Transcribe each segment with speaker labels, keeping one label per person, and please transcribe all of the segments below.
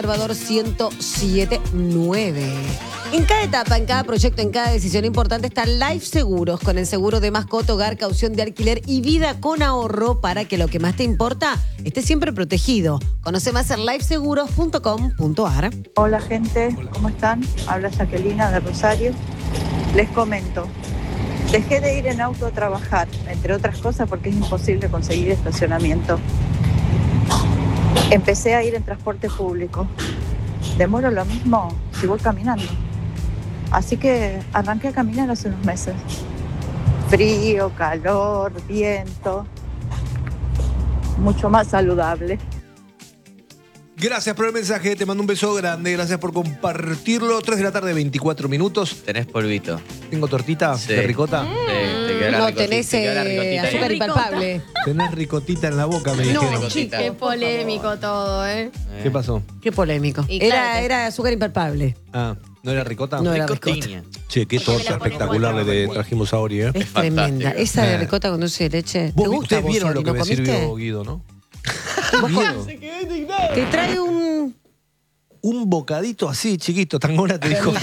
Speaker 1: Salvador 1079. En cada etapa, en cada proyecto, en cada decisión importante está Life Seguros, con el seguro de mascota, hogar, caución de alquiler y vida con ahorro para que lo que más te importa esté siempre protegido. Conoce más en lifeseguros.com.ar.
Speaker 2: Hola gente, ¿cómo están? Habla Jacquelina de Rosario. Les comento, dejé de ir en auto a trabajar, entre otras cosas porque es imposible conseguir estacionamiento. Empecé a ir en transporte público. Demoro lo mismo si voy caminando. Así que arranqué a caminar hace unos meses. Frío, calor, viento. Mucho más saludable.
Speaker 3: Gracias por el mensaje, te mando un beso grande, gracias por compartirlo. 3 de la tarde, 24 minutos.
Speaker 4: ¿Tenés polvito?
Speaker 3: ¿Tengo tortita
Speaker 4: Sí.
Speaker 3: de ricota?
Speaker 4: Te quedó la
Speaker 1: No,
Speaker 4: ricotita,
Speaker 1: tenés
Speaker 4: te quedó la ricotita ahí.
Speaker 1: azúcar impalpable.
Speaker 3: Tenés ricotita en la boca, me dijeron.
Speaker 4: ricotita.
Speaker 5: Qué polémico todo, ¿eh?
Speaker 3: ¿Qué pasó?
Speaker 1: Qué polémico.
Speaker 5: Y claro que-
Speaker 1: Era azúcar impalpable.
Speaker 3: Ah, ¿no era ricota?
Speaker 1: No era
Speaker 4: Ricotiña.
Speaker 3: Che, qué torta espectacular le trajimos a Ori, ¿eh?
Speaker 1: Es
Speaker 4: fantástico.
Speaker 1: tremenda. Esa de ricota con dulce de leche. ¿Te
Speaker 3: Vos,
Speaker 1: gusta
Speaker 3: ustedes
Speaker 1: vos,
Speaker 3: vieron
Speaker 1: Ori?
Speaker 3: lo que
Speaker 1: ¿No
Speaker 3: me
Speaker 1: comiste?
Speaker 3: sirvió Guido, ¿no?
Speaker 1: Te trae
Speaker 3: Un bocadito así, chiquito, Tangona te dijo.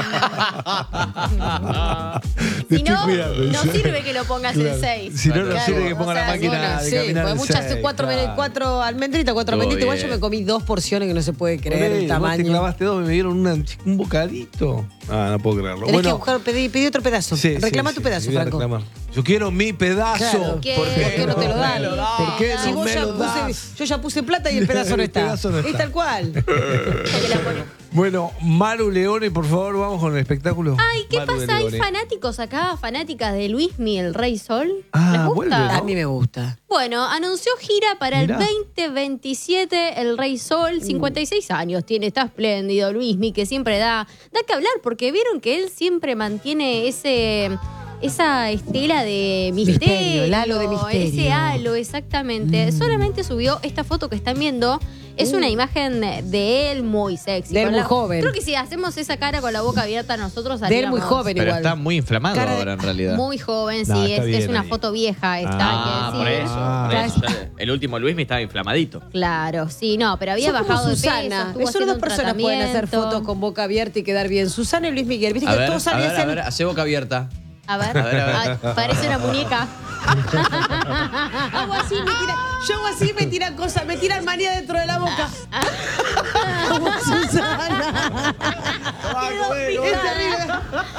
Speaker 5: Si no, no sirve que lo pongas en 6.
Speaker 3: Si no, no
Speaker 1: Claro.
Speaker 3: sirve que ponga
Speaker 5: O sea,
Speaker 3: la máquina
Speaker 1: Bueno,
Speaker 3: de
Speaker 1: sí,
Speaker 3: caminar
Speaker 1: pues
Speaker 3: en
Speaker 1: muchas,
Speaker 3: seis,
Speaker 1: cuatro almendritas, cuatro
Speaker 4: Todo
Speaker 1: almendritas. Igual yo
Speaker 4: bien.
Speaker 1: me comí 2 porciones que no se puede creer el
Speaker 3: Vos te
Speaker 1: tamaño.
Speaker 3: clavaste 2 y me dieron un bocadito. Ah, no puedo creerlo.
Speaker 1: Tenés que buscar, pedí otro pedazo.
Speaker 3: sí,
Speaker 1: Reclama
Speaker 3: sí,
Speaker 1: tu
Speaker 3: sí,
Speaker 1: pedazo,
Speaker 3: voy a
Speaker 1: Franco.
Speaker 3: reclamar. Yo quiero mi pedazo.
Speaker 1: Claro.
Speaker 5: ¿Por qué?
Speaker 1: ¿Por qué no te lo dan?
Speaker 3: ¿Por qué
Speaker 1: Si
Speaker 3: no
Speaker 1: vos
Speaker 3: me
Speaker 1: ya
Speaker 3: lo das?
Speaker 1: yo ya puse plata y el pedazo no
Speaker 3: El
Speaker 1: está.
Speaker 3: pedazo no
Speaker 1: Es
Speaker 3: está.
Speaker 1: tal cual.
Speaker 3: Bueno, Maru Leone, por favor, vamos con el espectáculo.
Speaker 5: Ay, ¿qué
Speaker 3: Maru
Speaker 5: pasa? Hay
Speaker 3: Leone.
Speaker 5: fanáticos acá, fanáticas de Luismi, el Rey Sol.
Speaker 3: Ah,
Speaker 5: ¿Les
Speaker 3: vuelve,
Speaker 5: gusta?
Speaker 1: A mí me gusta.
Speaker 5: Bueno, anunció gira para
Speaker 3: Mirá.
Speaker 5: el 2027, el Rey Sol, 56 años tiene, está espléndido Luismi, que siempre da que hablar, porque vieron que él siempre mantiene esa estela de misterio,
Speaker 1: el halo de misterio.
Speaker 5: ese halo, exactamente. Solamente subió esta foto que están viendo. Es una imagen de él muy sexy.
Speaker 1: De él
Speaker 5: con
Speaker 1: muy
Speaker 5: la-
Speaker 1: joven.
Speaker 5: Creo que si hacemos esa cara con la boca abierta nosotros
Speaker 1: De él muy
Speaker 5: haríamos-
Speaker 1: joven
Speaker 4: Pero
Speaker 1: igual.
Speaker 4: está muy inflamado
Speaker 1: Cara de-
Speaker 4: ahora en realidad.
Speaker 5: Muy joven,
Speaker 3: No,
Speaker 5: sí.
Speaker 3: está
Speaker 5: Es
Speaker 3: bien
Speaker 5: una
Speaker 3: ahí.
Speaker 5: foto vieja esta.
Speaker 4: Ah,
Speaker 5: hay que
Speaker 4: por
Speaker 5: decir.
Speaker 4: eso.
Speaker 3: Ah.
Speaker 4: Por eso. El último Luismi estaba inflamadito.
Speaker 5: Claro, sí, no, pero había
Speaker 1: Son como
Speaker 5: bajado de peso.
Speaker 1: Susana.
Speaker 5: estuvo
Speaker 1: Solo
Speaker 5: haciendo
Speaker 1: dos
Speaker 5: un
Speaker 1: personas pueden hacer
Speaker 5: tratamiento.
Speaker 1: fotos con boca abierta y quedar bien. Susana y Luis Miguel. Viste
Speaker 4: A
Speaker 1: que
Speaker 4: ver,
Speaker 1: todos
Speaker 4: a
Speaker 1: salen
Speaker 4: ver, a ver, hace boca abierta.
Speaker 5: A ver,
Speaker 4: A ver, a ver.
Speaker 5: Ay, parece una muñeca.
Speaker 1: Hago así, yo hago así, me tiran cosas, me tiran manía dentro de la boca. Como Susana. Es terrible.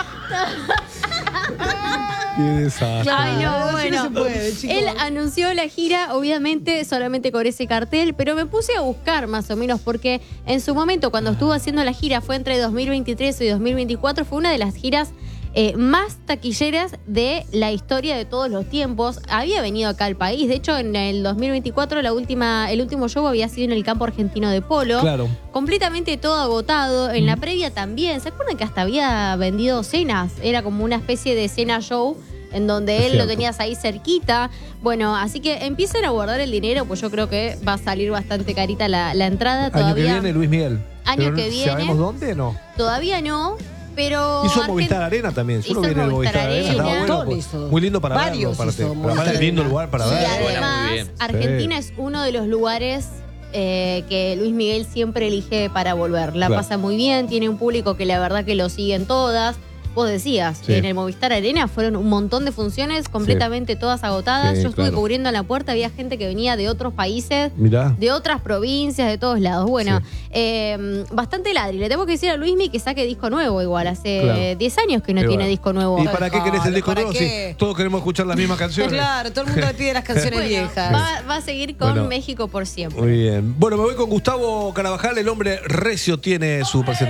Speaker 3: Qué desastre.
Speaker 5: Ay, no,
Speaker 1: Así
Speaker 5: bueno.
Speaker 1: no se puede, chicos.
Speaker 5: Él anunció la gira, obviamente, solamente con ese cartel, pero me puse a buscar más o menos, porque en su momento, cuando estuvo haciendo la gira, fue entre 2023 y 2024, fue una de las giras más taquilleras de la historia de todos los tiempos. Había venido acá al país. De hecho, en el 2024, el último show había sido en el campo argentino de polo.
Speaker 3: Claro.
Speaker 5: Completamente todo agotado. En la previa también. ¿Se acuerdan que hasta había vendido cenas? Era como una especie de cena show en donde
Speaker 3: Es
Speaker 5: él
Speaker 3: cierto.
Speaker 5: lo tenías ahí cerquita. Bueno, así que empiecen a guardar el dinero, pues yo creo que va a salir bastante carita la entrada.
Speaker 3: Año que
Speaker 5: Todavía,
Speaker 3: viene, Luis Miguel.
Speaker 5: Año
Speaker 3: Pero
Speaker 5: que viene.
Speaker 3: ¿Sabemos dónde? No.
Speaker 5: todavía no, pero...
Speaker 3: Hizo
Speaker 5: Argent-
Speaker 3: Movistar Arena también. Yo
Speaker 5: Hizo
Speaker 3: lo vi en el
Speaker 5: Movistar
Speaker 3: Movistar Arena.
Speaker 5: Arena.
Speaker 3: Estaba bueno.
Speaker 1: Un montón
Speaker 3: Pues,
Speaker 1: hizo.
Speaker 3: muy lindo para
Speaker 1: Varios
Speaker 3: verlo. Aparte.
Speaker 1: hizo
Speaker 3: Además,
Speaker 1: Movistar
Speaker 3: lindo
Speaker 1: Arena.
Speaker 3: lugar para
Speaker 5: Y
Speaker 3: verlo.
Speaker 4: Suena
Speaker 5: además,
Speaker 4: muy bien.
Speaker 5: Argentina es uno de los lugares que Luis Miguel siempre elige para volver. La
Speaker 3: Claro.
Speaker 5: pasa muy bien, tiene un público que la verdad que lo siguen todas. Vos decías,
Speaker 3: Sí.
Speaker 5: en el Movistar Arena fueron un montón de funciones, completamente todas agotadas.
Speaker 3: Sí,
Speaker 5: Yo estuve
Speaker 3: claro.
Speaker 5: cubriendo en la puerta, había gente que venía de otros países,
Speaker 3: Mirá.
Speaker 5: de otras provincias, de todos lados. Bueno, bastante ladri. Le tengo que decir a Luismi que saque disco nuevo igual. Hace
Speaker 3: Claro.
Speaker 5: 10 años que no
Speaker 3: Y
Speaker 5: tiene
Speaker 3: bueno.
Speaker 5: disco nuevo.
Speaker 3: ¿Y para qué querés el disco
Speaker 1: ¿Para
Speaker 3: nuevo
Speaker 1: qué?
Speaker 3: si todos queremos escuchar las mismas canciones?
Speaker 1: Claro, todo el mundo le pide las canciones
Speaker 5: Bueno,
Speaker 1: viejas.
Speaker 5: va a seguir con
Speaker 3: Bueno.
Speaker 5: México por siempre.
Speaker 3: Muy bien. Bueno, me voy con Gustavo Carabajal. El hombre recio tiene su presentación.